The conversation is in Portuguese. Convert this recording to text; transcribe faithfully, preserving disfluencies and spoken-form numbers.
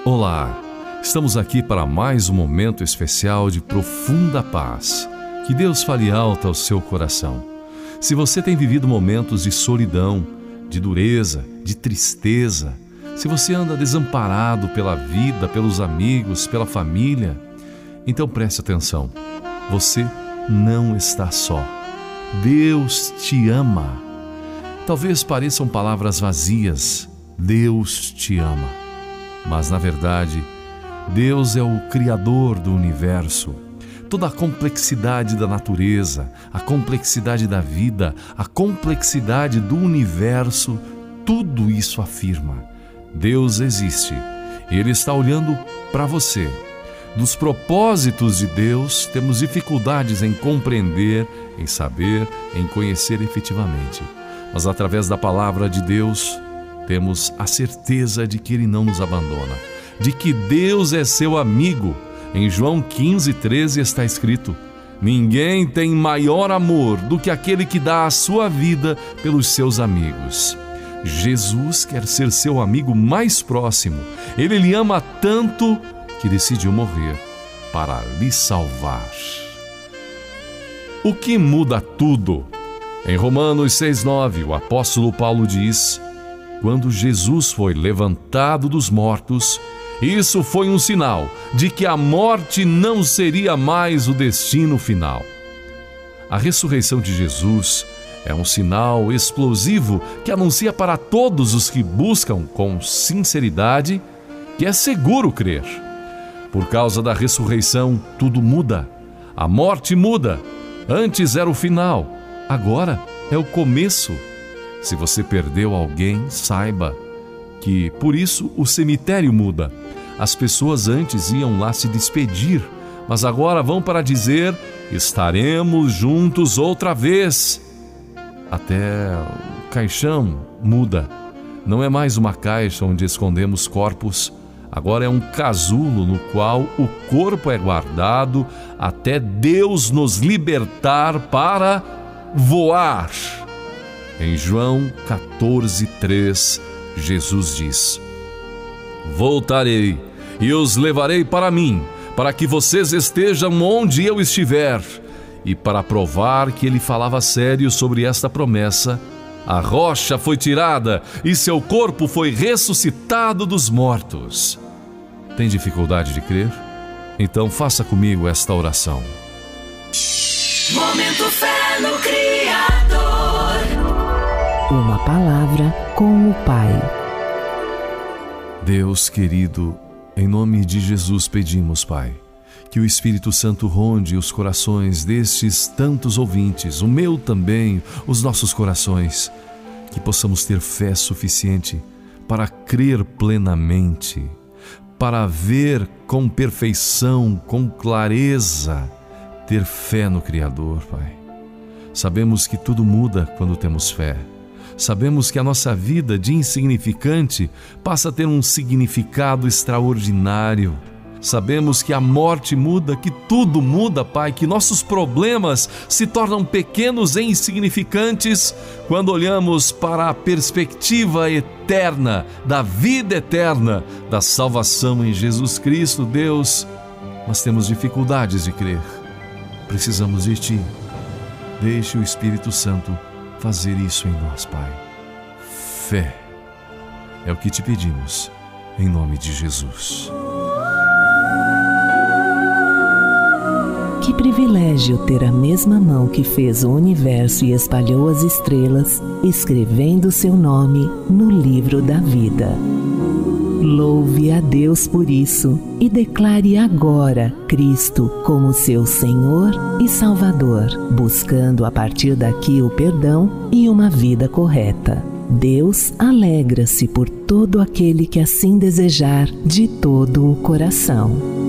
Olá, estamos aqui para mais um momento especial de profunda paz. Que Deus fale alto ao seu coração. Se você tem vivido momentos de solidão, de dureza, de tristeza, se você anda desamparado pela vida, pelos amigos, pela família, então preste atenção. Você não está só. Deus te ama. Talvez pareçam palavras vazias. Deus te ama. Mas, na verdade, Deus é o Criador do universo. Toda a complexidade da natureza, a complexidade da vida, a complexidade do universo, tudo isso afirma: Deus existe. Ele está olhando para você. Dos propósitos de Deus, temos dificuldades em compreender, em saber, em conhecer efetivamente. Mas através da palavra de Deus, temos a certeza de que Ele não nos abandona, de que Deus é seu amigo. Em João quinze, treze está escrito: ninguém tem maior amor do que aquele que dá a sua vida pelos seus amigos. Jesus quer ser seu amigo mais próximo. Ele lhe ama tanto que decidiu morrer para lhe salvar. O que muda tudo? Em Romanos seis, nove, o apóstolo Paulo diz: quando Jesus foi levantado dos mortos, isso foi um sinal de que a morte não seria mais o destino final. A ressurreição de Jesus é um sinal explosivo que anuncia para todos os que buscam com sinceridade que é seguro crer. Por causa da ressurreição, tudo muda. A morte muda. Antes era o final, agora é o começo. Se você perdeu alguém, saiba que por isso o cemitério muda. As pessoas antes iam lá se despedir, mas agora vão para dizer: estaremos juntos outra vez. Até o caixão muda. Não é mais uma caixa onde escondemos corpos, agora é um casulo no qual o corpo é guardado até Deus nos libertar para voar. Em João quatorze, três, Jesus diz: voltarei e os levarei para mim, para que vocês estejam onde eu estiver. E para provar que ele falava sério sobre esta promessa, a rocha foi tirada e seu corpo foi ressuscitado dos mortos. Tem dificuldade de crer? Então faça comigo esta oração. Momento Fé no Criador. Uma palavra com o Pai. Deus querido, em nome de Jesus pedimos, Pai, que o Espírito Santo ronde os corações destes tantos ouvintes, o meu também, os nossos corações, que possamos ter fé suficiente para crer plenamente, para ver com perfeição, com clareza, ter fé no Criador, Pai. Sabemos que tudo muda quando temos fé. Sabemos que a nossa vida de insignificante passa a ter um significado extraordinário. Sabemos que a morte muda, que tudo muda, Pai, que nossos problemas se tornam pequenos e insignificantes quando olhamos para a perspectiva eterna, da vida eterna, da salvação em Jesus Cristo, Deus. Mas temos dificuldades de crer. Precisamos de Ti. Deixe o Espírito Santo fazer isso em nós, Pai. Fé é o que te pedimos, em nome de Jesus. Que privilégio ter a mesma mão que fez o universo e espalhou as estrelas, escrevendo seu nome no livro da vida. Louve a Deus por isso e declare agora Cristo como seu Senhor e Salvador, buscando a partir daqui o perdão e uma vida correta. Deus alegra-se por todo aquele que assim desejar de todo o coração.